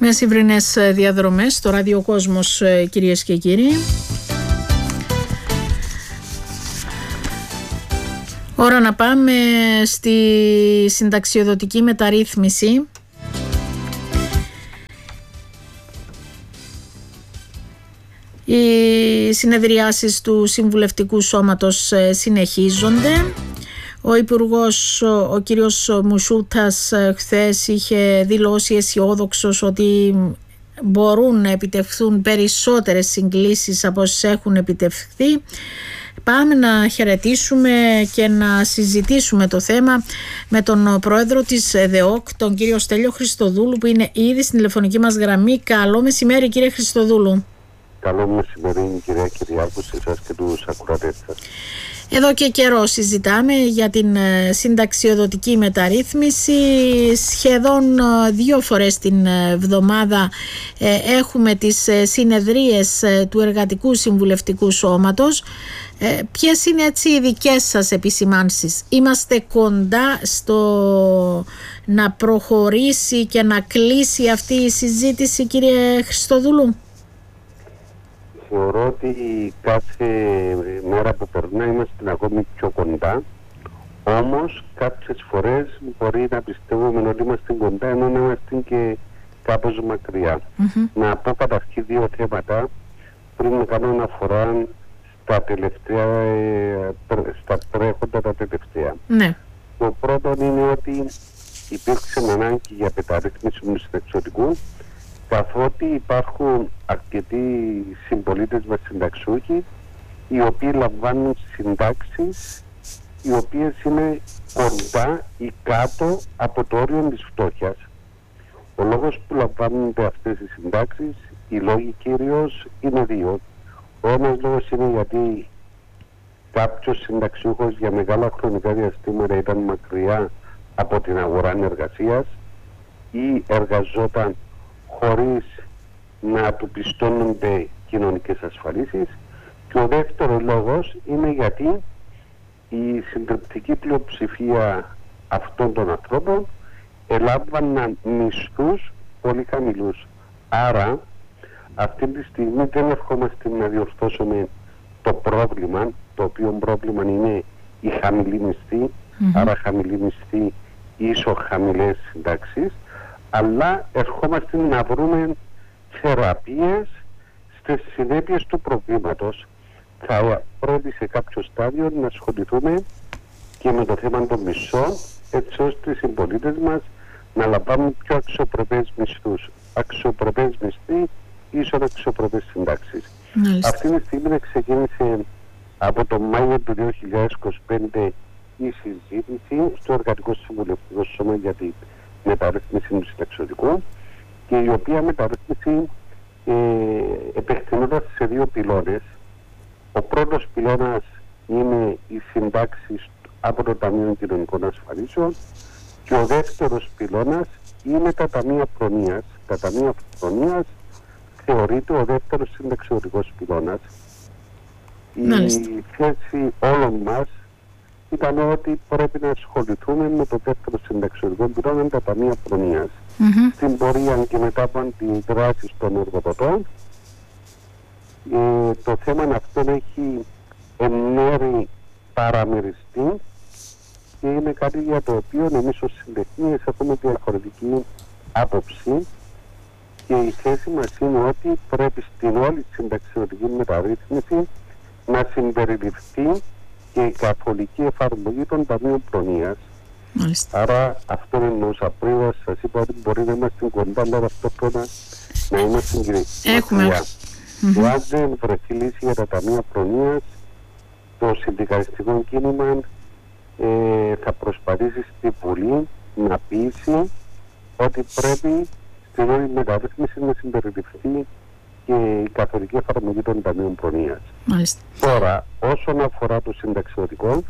Μεσημβρινές διαδρομές στο ραδιοκόσμος, κυρίες και κύριοι. Ώρα να πάμε στη συνταξιοδοτική μεταρρύθμιση. Οι συνεδριάσεις του Συμβουλευτικού Σώματος συνεχίζονται. Ο Υπουργός, ο κύριος Μουσούτας, χθες είχε δηλώσει αισιόδοξος ότι μπορούν να επιτευχθούν περισσότερες συγκλήσεις από όσες έχουν επιτευχθεί. Πάμε να χαιρετήσουμε και να συζητήσουμε το θέμα με τον πρόεδρο της ΔΕΟΚ, τον κύριο Στέλιο Χριστοδούλου, που είναι ήδη στην τηλεφωνική μας γραμμή. Καλό μεσημέρι, κύριε Χριστοδούλου. Καλό μεσημέρι, κυρία Κυριάκου, σε εσάς και τους ακροατές σας. Εδώ και καιρό συζητάμε για την συνταξιοδοτική μεταρρύθμιση. Σχεδόν 2 φορές την εβδομάδα έχουμε τις συνεδρίες του Εργατικού Συμβουλευτικού Σώματος. Ποιες είναι έτσι οι δικές σας επισημάνσεις? Είμαστε κοντά στο να προχωρήσει και να κλείσει αυτή η συζήτηση, κύριε Χριστοδούλου? Θεωρώ ότι κάθε μέρα που περνά είμαστε ακόμη πιο κοντά, όμως κάποιες φορές μπορεί να πιστεύουμε ότι είμαστε κοντά ενώ να είμαστε και κάπως μακριά. Να πω καταρχήν 2 θέματα πριν να κάνω αναφορά στα τρέχοντα τα τελευταία. Ναι. Το πρώτο είναι ότι υπήρξε ανάγκη για μεταρρύθμιση του συνταξιοδοτικού, καθότι υπάρχουν αρκετοί συμπολίτες μας συνταξιούχοι οι οποίοι λαμβάνουν συντάξεις οι οποίες είναι κοντά ή κάτω από το όριο της φτώχειας. Ο λόγος που λαμβάνονται αυτές οι συντάξεις, οι λόγοι κυρίως είναι 2. Ο ένας λόγος είναι γιατί κάποιος συνταξιούχος για μεγάλα χρονικά διαστήματα ήταν μακριά από την αγορά εργασίας ή εργαζόταν χωρίς να του πιστώνονται κοινωνικές ασφαλίσεις, και ο δεύτερος λόγος είναι γιατί η συντριπτική πλειοψηφία αυτών των ανθρώπων ελάμβαναν μισθούς πολύ χαμηλούς. Άρα αυτή τη στιγμή δεν ερχόμαστε να διορθώσουμε το πρόβλημα, το οποίο πρόβλημα είναι η χαμηλή μισθή, άρα χαμηλή μισθή ίσο χαμηλές συντάξεις, αλλά ερχόμαστε να βρούμε θεραπείες στις συνέπειες του προβλήματος. Θα πρέπει σε κάποιο στάδιο να ασχοληθούμε και με το θέμα των μισθών, έτσι ώστε οι συμπολίτες μας να λαμβάνουν πιο αξιοπρεπές μισθούς. Αξιοπρεπές μισθοί ίσον αξιοπρεπές συντάξεις. Αυτή τη στιγμή ξεκίνησε από τον Μάιο του 2025 η συζήτηση στο Εργατικό Συμβουλευτικό Σώμα για τη μεταρρύθμιση του συνταξιοδοτικού, και η οποία μεταρρύθμιση επεκτείνοντας σε 2 πυλώνες. Ο πρώτος πυλώνας είναι οι συντάξεις από το Ταμείο Κοινωνικών Ασφαλίσεων και ο δεύτερος πυλώνας είναι τα ταμεία προνοίας. Τα ταμεία προνοίας θεωρείται ο δεύτερος συνταξιοδοτικός πυλώνας. Η θέση όλων μας ήταν ότι πρέπει να ασχοληθούμε με το δεύτερο συνταξιοδοτικό πυλώνα, τα ταμεία προνοίας. Στην πορεία και μετά από αντιδράσεις των εργοδοτών, το θέμα αυτό έχει εν μέρει παραμεριστεί και είναι κάτι για το οποίο εμείς ως συντεχνίες έχουμε διαφορετική άποψη, και η θέση μας είναι ότι πρέπει στην όλη συνταξιοδοτική μεταρρύθμιση να συμπεριληφθεί και η καθολική εφαρμογή των ταμείων προνοίας. Άρα αυτό εννοούσα πριν, σας είπα ότι μπορεί να είμαστε κοντά, αλλά ταυτόχρονα να είμαστε μακριά. Αν δεν βρεθεί λύση για τα ταμεία προνοίας, το συνδικαλιστικό κίνημα θα προσπαθήσει στη Βουλή να πείσει ότι πρέπει στην όλη μεταρρύθμιση να συμπεριληφθεί και η καθολική εφαρμογή των ταμείων προνοίας. Τώρα, όσον αφορά το συνταξιοδοτικό,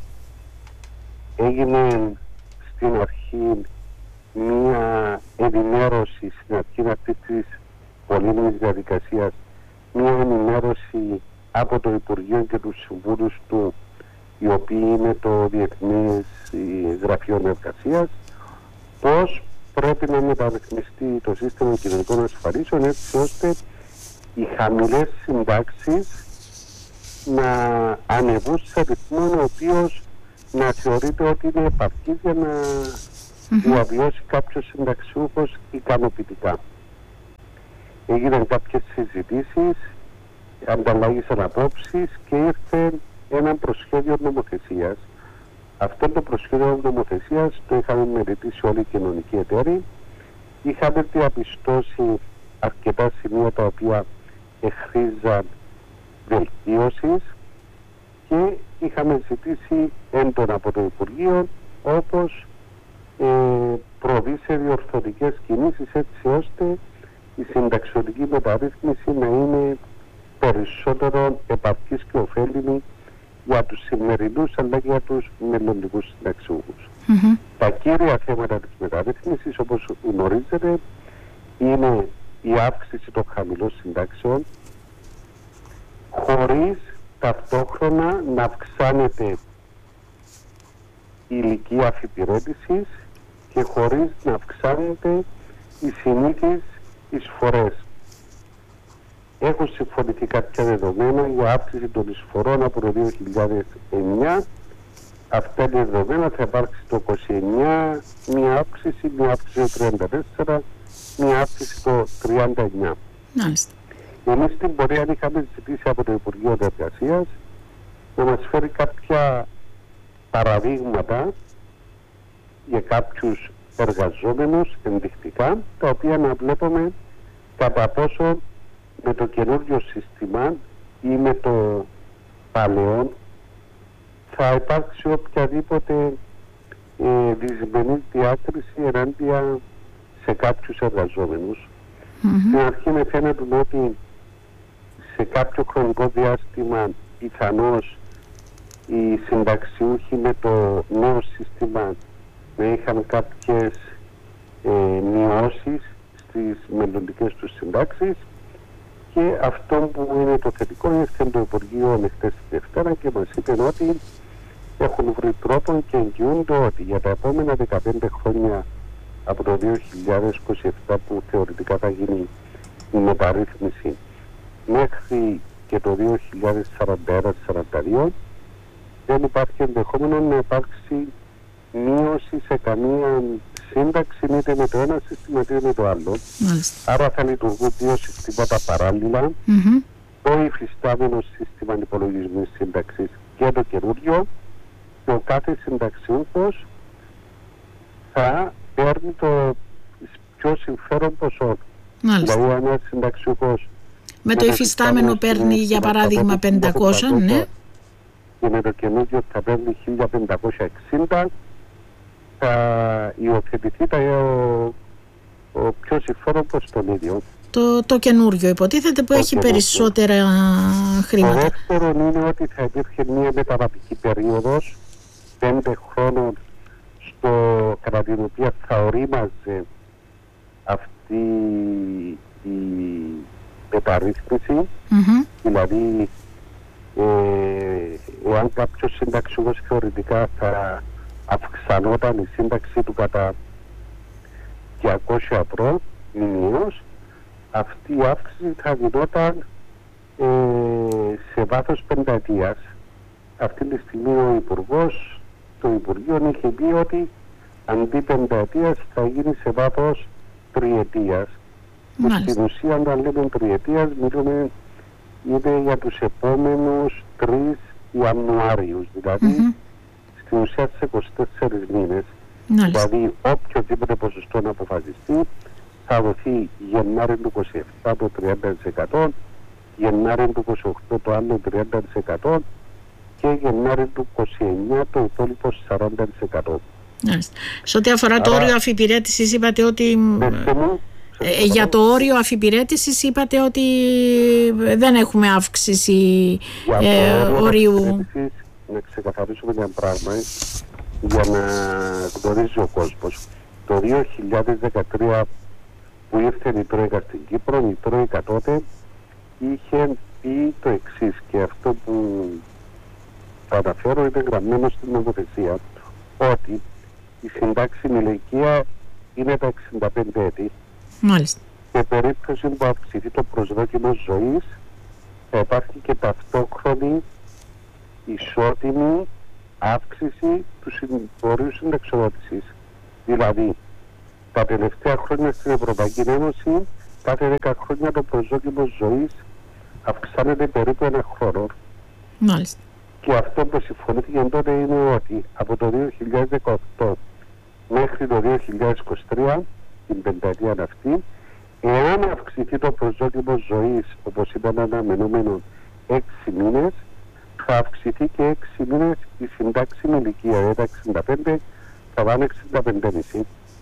έγινε στην αρχή μία ενημέρωση, στην αρχή αυτής της πολύμηνης διαδικασίας, μία ενημέρωση από το Υπουργείο και τους συμβούλους του, οι οποίοι είναι το Διεθνές Γραφείο Εργασίας, πώς πρέπει να μεταρρυθμιστεί το σύστημα κοινωνικών ασφαλίσεων έτσι ώστε οι χαμηλές συντάξεις να ανεβούν σε ρυθμό ο οποίος να θεωρείται ότι είναι επαρκής για να διαβιώσει κάποιος συνταξιούχος ικανοποιητικά. Έγιναν κάποιες συζητήσεις, ανταλλάγησαν απόψεις και ήρθε ένα προσχέδιο νομοθεσίας. Αυτό το προσχέδιο νομοθεσίας το είχαμε μελετήσει όλοι οι κοινωνικοί εταίροι. Είχαμε διαπιστώσει αρκετά σημεία τα οποία χρήζαν βελτίωσης και είχαμε ζητήσει έντονα από το Υπουργείο όπως προβεί σε διορθωτικές κινήσεις έτσι ώστε η συνταξιωτική μεταρρύθμιση να είναι περισσότερο επαρκής και ωφέλιμη για τους σημερινούς αλλά και για τους μελλοντικούς συνταξιούχους. Τα κύρια θέματα της μεταρρύθμισης, όπως γνωρίζετε, είναι η αύξηση των χαμηλών συντάξεων χωρίς ταυτόχρονα να αυξάνεται η ηλικία αφιπηρέτησης και χωρίς να αυξάνεται οι συνήθεις εισφορές. Έχουν συμφωνηθεί κάποια δεδομένα για αύξηση των εισφορών από το 2009. Αυτά τα δεδομένα θα υπάρξει το 29, μία αύξηση το 34, μία αύξηση το 39. Μάλιστα. Εμείς στην πορεία είχαμε ζητήσει από το Υπουργείο Εργασίας να μας φέρει κάποια παραδείγματα για κάποιους εργαζόμενους ενδεικτικά, τα οποία να βλέπουμε κατά πόσο με το καινούργιο σύστημα ή με το παλαιόν θα υπάρξει οποιαδήποτε δυσμενής διάκριση ενάντια σε κάποιους εργαζόμενους. Στην αρχή με φαίνεται ότι σε κάποιο χρονικό διάστημα πιθανώς οι συνταξιούχοι με το νέο σύστημα να είχαν κάποιες μειώσεις στις μελλοντικές τους συντάξεις, και αυτό που είναι το θετικό ήρθε το Υπουργείο χτες τη Δευτέρα και μας είπε ότι έχουν βρει τρόπο και εγγυούνται ότι για τα επόμενα 15 χρόνια από το 2027 που θεωρητικά θα γίνει η μεταρρύθμιση μέχρι και το 2041-42 δεν υπάρχει ενδεχόμενο να υπάρξει μείωση σε καμία σύνταξη είτε με το ένα σύστημα είτε με το άλλο. Άρα θα λειτουργούν δύο συστήματα παράλληλα, το υφιστάμενο σύστημα υπολογισμού σύνταξης και το καινούριο, και ο κάθε συνταξιούχος θα παίρνει το πιο συμφέρον ποσό. Δηλαδή ένας συνταξιούχος με το υφιστάμενο παίρνει για παράδειγμα 500, ναι, και με το καινούριο θα παίρνει 1560, θα υιοθετηθεί ο πιο συμφέρον προς τον ίδιο. Το καινούριο υποτίθεται που έχει περισσότερα χρήματα. Το δεύτερο είναι ότι θα υπήρχε μια μεταβατική περίοδος 5 χρόνων κατά την οποία θα ορίμαζε αυτή η μεταρρύθμιση. Δηλαδή εάν κάποιος συνταξιούχος θεωρητικά θα αυξανόταν η σύνταξή του κατά 200 ευρώ μηνιαίως, αυτή η αύξηση θα γινόταν σε βάθος πενταετίας. Αυτή τη στιγμή ο Υπουργός, το Υπουργείο είχε πει ότι αντί πενταετίας θα γίνει σε βάθος τριετίας. Στην ουσία, αν λέμε τριετίας, μιλούμε είναι για τους επόμενους 3 Ιανουάριους, δηλαδή στην ουσία σε 24 μήνες. Δηλαδή οποιοδήποτε ποσοστό να αποφασιστεί θα δοθεί Γενάρη του 27 το 30%, Γενάρη του 28 το άλλο 30% και Γενάρη του 29 το υπόλοιπο 40%. Σε ό,τι αφορά το όριο αφιπηρέτησης είπατε ότι... για το όριο αφιπηρέτησης είπατε ότι δεν έχουμε αύξηση ορίου. Να ξεκαθαρίσουμε ένα πράγμα για να γνωρίζει ο κόσμος. Το 2013 που ήρθε η Τρόικα στην Κύπρο, η Τρόικα τότε είχε πει το εξής, και αυτό που θα αναφέρω είναι γραμμένο στην νομοθεσία, ότι η συντάξιμη ηλικία είναι τα 65 έτη. Μάλιστα. Σε περίπτωση που αυξηθεί το προσδόκιμο ζωής, θα υπάρχει και ταυτόχρονη ισότιμη αύξηση του συμπορίου συνταξιοδότησης. Δηλαδή, τα τελευταία χρόνια στην Ευρωπαϊκή Ένωση, κάθε 10 χρόνια το προσδόκιμο ζωής αυξάνεται περίπου ένα χρόνο. Μάλιστα. Και αυτό που συμφωνήθηκε τότε είναι ότι από το 2018 μέχρι το 2023, την πενταετία αυτή, εάν αυξηθεί το προσδόκιμο ζωής, όπως ήταν αναμενόμενο 6 μήνες, θα αυξηθεί και 6 μήνες η συντάξιμη ηλικία. Δηλαδή τα 65 θα πάνε 65,5.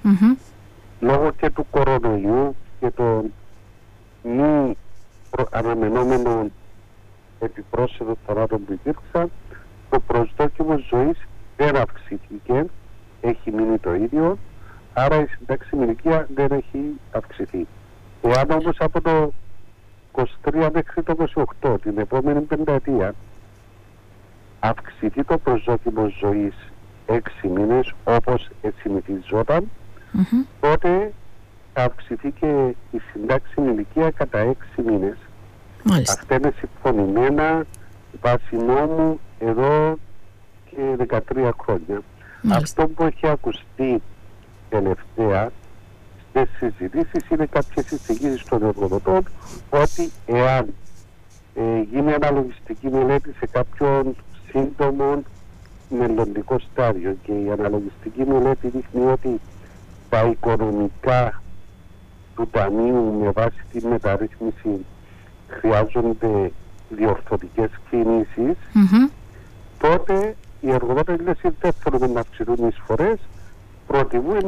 Λόγω και του κορονοϊού και των μη αναμενόμενων επιπρόσθετων θανάτων που υπήρξαν, το προσδόκιμο ζωής δεν αυξήθηκε, έχει μείνει το ίδιο, άρα η συντάξιμη ηλικία δεν έχει αυξηθεί. Εάν όμως από το 23 μέχρι το 28, την επόμενη πενταετία, αυξηθεί το προσδόκιμο ζωής 6 μήνες όπως συνηθιζόταν, τότε θα αυξηθεί και η συντάξιμη ηλικία κατά 6 μήνες. Μάλιστα. Αυτά είναι συμφωνημένα βάσει νόμου εδώ και 13 χρόνια. Μάλιστα. Αυτό που έχει ακουστεί τελευταία στις συζητήσεις είναι κάποιες εισηγήσεις των εργοδοτών ότι εάν γίνει αναλογιστική μελέτη σε κάποιον σύντομο μελλοντικό στάδιο και η αναλογιστική μελέτη δείχνει ότι τα οικονομικά του Ταμείου με βάση τη μεταρρύθμιση χρειάζονται διορθωτικές κινήσεις, τότε οι εργοδότες δεν θέλουν να αυξηθούν οι εισφορές, προτιμούν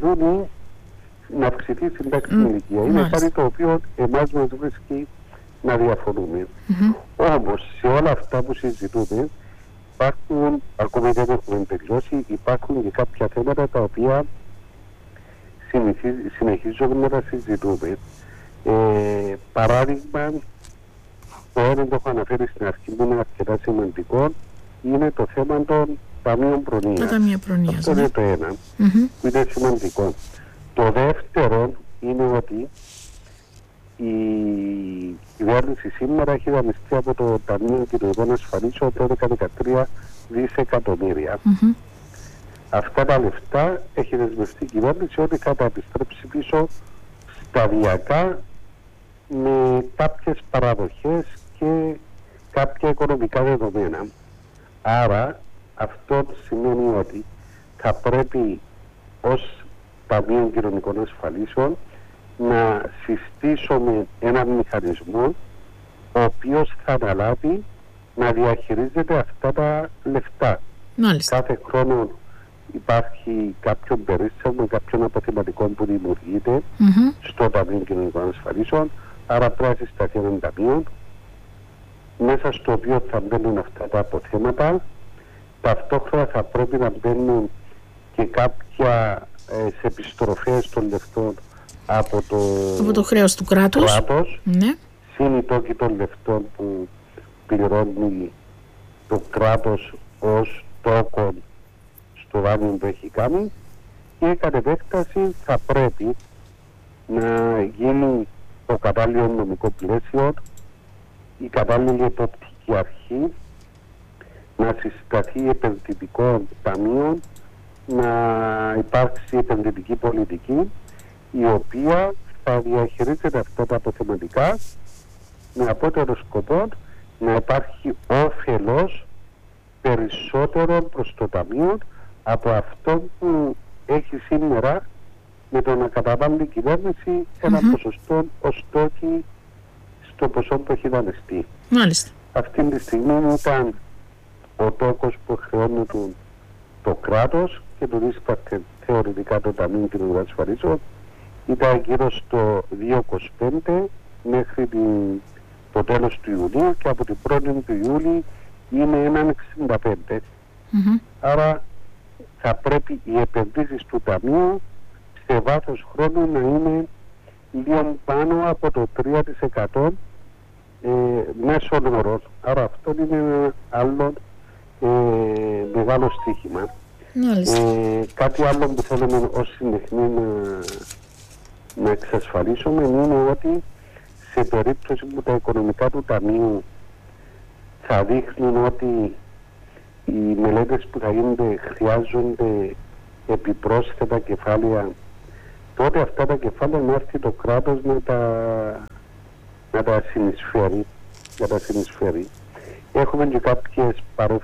να αυξηθεί η συντάξιμη ηλικία. Είναι κάτι το οποίο εμάς μας βρίσκει να διαφωνούμε. Όμως σε όλα αυτά που συζητούμε υπάρχουν, ακόμη δεν έχουμε τελειώσει, υπάρχουν και κάποια θέματα τα οποία συνεχίζουμε να τα συζητούμε. Παράδειγμα, το ένα το έχω αναφέρει στην αρχή που είναι αρκετά σημαντικό, είναι το θέμα των ταμείων προνοίας. Τα ταμεία προνοίας. Αυτό είναι το ένα που είναι σημαντικό. Το δεύτερο είναι ότι η κυβέρνηση σήμερα έχει δανειστεί από το Ταμείο Κοινωνικών Ασφαλίσεων 12-13 δισεκατομμύρια. Αυτά τα λεφτά έχει δεσμευτεί η κυβέρνηση ότι θα τα επιστρέψει πίσω σταδιακά με κάποιες παραδοχές και κάποια οικονομικά δεδομένα. Άρα αυτό σημαίνει ότι θα πρέπει ως Ταμείο Κοινωνικών Ασφαλίσεων να συστήσουμε έναν μηχανισμό ο οποίος θα αναλάβει να διαχειρίζεται αυτά τα λεφτά. Μάλιστα. Κάθε χρόνο υπάρχει κάποιον περίστασμα, κάποιον αποθεματικό που δημιουργείται στο Ταμείο Κοινωνικών Ασφαλίσεων, άρα πρέπει να συσταθεί έναν ταμείο μέσα στο οποίο θα μπαίνουν αυτά τα αποθέματα. Ταυτόχρονα θα πρέπει να μπαίνουν και κάποια σε επιστροφές των λεφτών από το χρέος του κράτους, ναι. Συνητόκοι των λεφτών που πληρώνει το κράτος ως τόκον στο δάνειο που έχει κάνει, και κατ' επέκταση θα πρέπει να γίνει το κατάλληλο νομικό πλαίσιο, η κατάλληλη εποπτική αρχή, να συσταθεί επενδυτικό ταμείο, να υπάρξει επενδυτική πολιτική η οποία θα διαχειρίζεται αυτά τα αποθεματικά με απότερο σκοπό να υπάρχει όφελος περισσότερο προς το ταμείο από αυτό που έχει σήμερα με το να καταβάλει η κυβέρνηση ένα ποσοστό ως τόκι στο ποσό που έχει δανειστεί. Μάλιστα. Αυτή τη στιγμή ήταν ο τόκος που χρεώνεται το κράτος και το δίσπαρτε θεωρητικά το Ταμείο Κοινωνικών Ασφαλίσεων ήταν γύρω στο 2,25 μέχρι το τέλος του Ιουλίου, και από την 1η του Ιούλη είναι 1,65. Άρα θα πρέπει οι επενδύσεις του Ταμείου σε βάθος χρόνου να είναι λίγο πάνω από το 3% μέσων όρων. Άρα αυτό είναι ένα άλλο μεγάλο στοίχημα. Κάτι άλλο που θέλουμε ως συντεχνή να εξασφαλίσουμε είναι ότι σε περίπτωση που τα οικονομικά του ταμείου θα δείχνουν ότι οι μελέτες που θα γίνονται χρειάζονται επιπρόσθετα κεφάλαια, τότε αυτά τα κεφάλαια να έρθει το κράτος να τα συνεισφέρει. Έχουμε και κάποιες